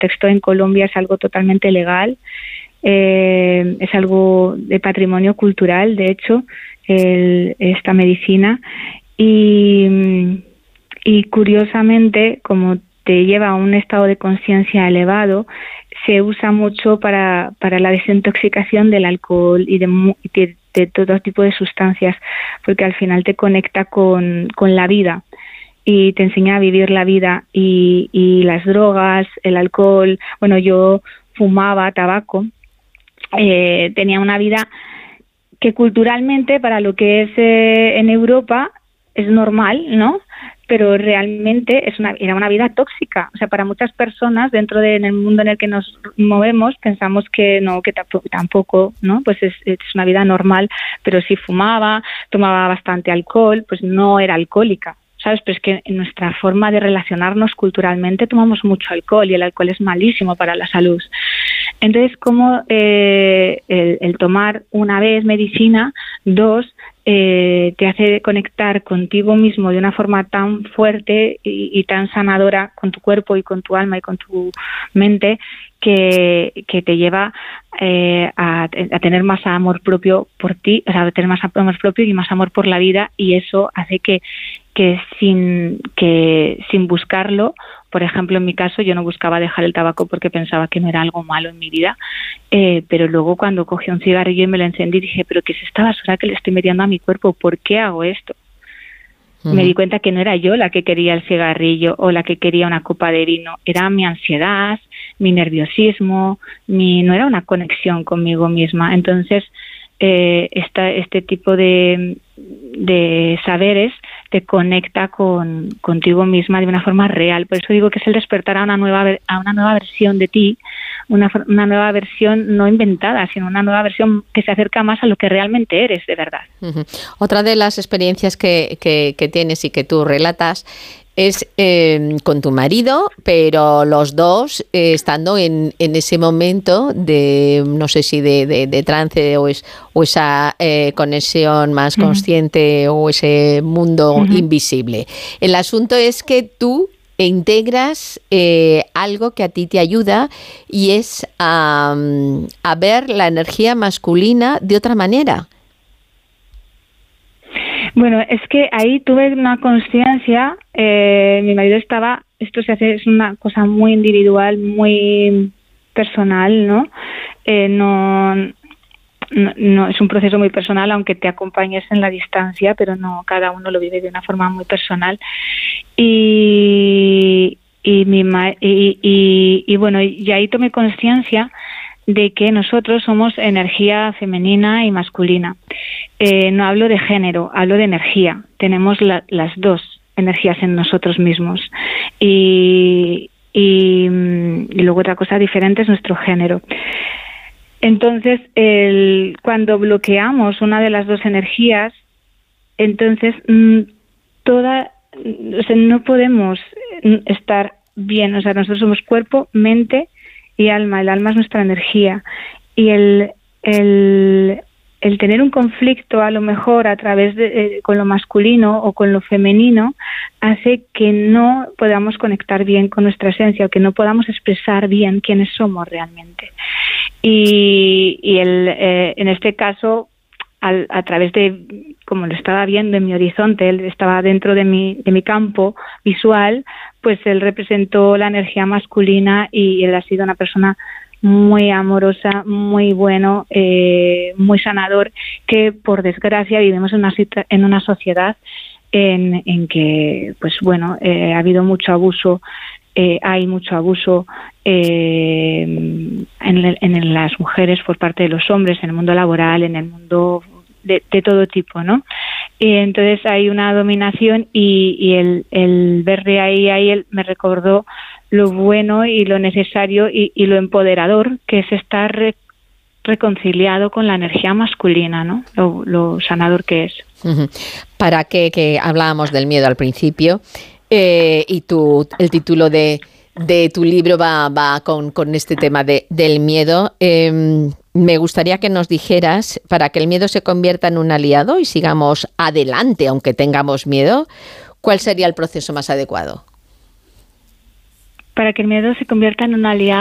contexto en Colombia es algo totalmente legal, es algo de patrimonio cultural, de hecho, esta medicina. Y curiosamente, como te lleva a un estado de conciencia elevado, se usa mucho para la desintoxicación del alcohol y de todo tipo de sustancias, porque al final te conecta con la vida y te enseña a vivir la vida. Y las drogas, el alcohol, bueno, yo fumaba tabaco, tenía una vida que culturalmente, para lo que es en Europa, es normal, ¿no? Pero realmente era una vida tóxica. O sea, para muchas personas dentro en el mundo en el que nos movemos pensamos que no, que tampoco, ¿no? Pues es una vida normal, pero si fumaba, tomaba bastante alcohol, pues no era alcohólica, ¿sabes? Pero es que en nuestra forma de relacionarnos culturalmente tomamos mucho alcohol y el alcohol es malísimo para la salud. Entonces, como el tomar una vez medicina, dos, te hace conectar contigo mismo de una forma tan fuerte y tan sanadora con tu cuerpo y con tu alma y con tu mente, que te lleva a tener más amor propio por ti, o sea, a tener más amor propio y más amor por la vida, y eso hace que sin buscarlo, por ejemplo, en mi caso, yo no buscaba dejar el tabaco porque pensaba que no era algo malo en mi vida, pero luego cuando cogí un cigarrillo y me lo encendí, dije, pero ¿qué es esta basura que le estoy metiendo a mi cuerpo? ¿Por qué hago esto? Me di cuenta que no era yo la que quería el cigarrillo o la que quería una copa de vino, era mi ansiedad, mi nerviosismo, no era una conexión conmigo misma. Entonces, este tipo de saberes te conecta contigo misma de una forma real. Por eso digo que es el despertar a una nueva versión de ti, una nueva versión no inventada, sino una nueva versión que se acerca más a lo que realmente eres de verdad. Uh-huh. Otra de las experiencias que tienes y que tú relatas es con tu marido, pero los dos estando en ese momento de, no sé si de trance o esa conexión más consciente o ese mundo invisible. El asunto es que tú integras algo que a ti te ayuda, y es a ver la energía masculina de otra manera. Bueno, es que ahí tuve una conciencia, mi marido es una cosa muy individual, muy personal, ¿no? No es un proceso muy personal, aunque te acompañes en la distancia, pero no, cada uno lo vive de una forma muy personal. Y bueno, y ahí tomé conciencia de que nosotros somos energía femenina y masculina. No hablo de género, hablo de energía. Tenemos las dos energías en nosotros mismos. Y luego otra cosa diferente es nuestro género. Entonces, cuando bloqueamos una de las dos energías, entonces no podemos estar bien. O sea, nosotros somos cuerpo, mente y alma. El alma es nuestra energía, y el tener un conflicto a lo mejor a través con lo masculino o con lo femenino hace que no podamos conectar bien con nuestra esencia, o que no podamos expresar bien quiénes somos realmente. Y en este caso, a través de, como lo estaba viendo en mi horizonte, él estaba dentro de mi campo visual, pues él representó la energía masculina, y él ha sido una persona muy amorosa, muy bueno, muy sanador, que por desgracia vivimos en una sociedad en que, pues bueno, ha habido mucho abuso, hay mucho abuso en las mujeres por parte de los hombres, en el mundo laboral, en el mundo de todo tipo, ¿no? Y entonces hay una dominación, y el verle ahí él me recordó lo bueno y lo necesario y lo empoderador que es estar reconciliado con la energía masculina, ¿no? Lo sanador que es. Uh-huh. Para que hablábamos del miedo al principio, y el título de tu libro va con este tema del miedo. Me gustaría que nos dijeras, para que el miedo se convierta en un aliado y sigamos adelante aunque tengamos miedo, ¿cuál sería el proceso más adecuado? para que el miedo se convierta en un aliado